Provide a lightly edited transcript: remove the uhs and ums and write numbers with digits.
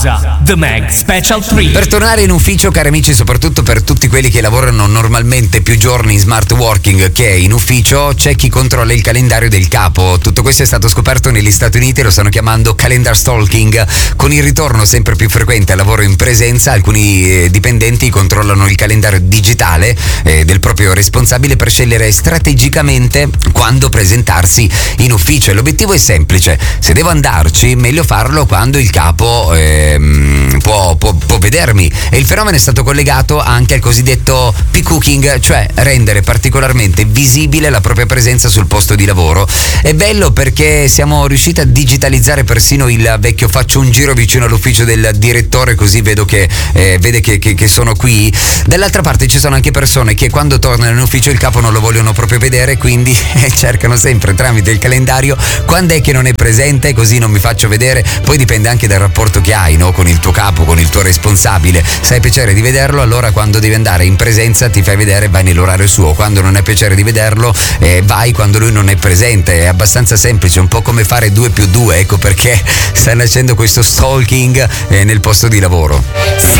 pausa. The Mag Special 3. Per tornare in ufficio, cari amici, soprattutto per tutti quelli che lavorano normalmente più giorni in smart working che in ufficio, c'è chi controlla il calendario del capo. Tutto questo è stato scoperto negli Stati Uniti, lo stanno chiamando calendar stalking. Con il ritorno sempre più frequente al lavoro in presenza, alcuni dipendenti controllano il calendario digitale del proprio responsabile per scegliere strategicamente quando presentarsi in ufficio. E l'obiettivo è semplice: se devo andarci, meglio farlo quando il capo può vedermi. E il fenomeno è stato collegato anche al cosiddetto P-cooking, cioè rendere particolarmente visibile la propria presenza sul posto di lavoro. È bello perché siamo riusciti a digitalizzare persino il vecchio faccio un giro vicino all'ufficio del direttore, così vedo che vede che sono qui. Dall'altra parte ci sono anche persone che quando tornano in ufficio il capo non lo vogliono proprio vedere, quindi cercano sempre tramite il calendario quando è che non è presente, così non mi faccio vedere. Poi dipende anche dal rapporto che hai, no? Con il tuo capo, con il tuo responsabile. Se hai piacere di vederlo, allora quando devi andare in presenza ti fai vedere, vai nell'orario suo. Quando non hai piacere di vederlo, vai quando lui non è presente. È abbastanza semplice, un po' come fare 2+2, ecco perché sta nascendo questo stalking nel posto di lavoro.